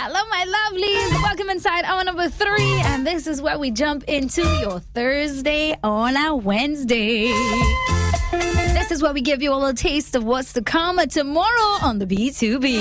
Hello, my lovelies. Welcome inside hour number 3. And this is where we jump into your Thursday on our Wednesday. This is where we give you a little taste of what's to come tomorrow on the B2B.